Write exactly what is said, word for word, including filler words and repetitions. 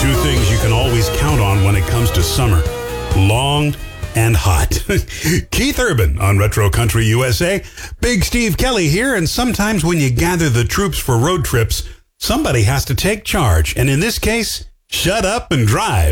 Two things you can always count on when it comes to summer: long and hot. Keith Urban on Retro Country U S A. Big Steve Kelly here, and sometimes when you gather the troops for road trips, somebody has to take charge, and in this case, shut up and drive.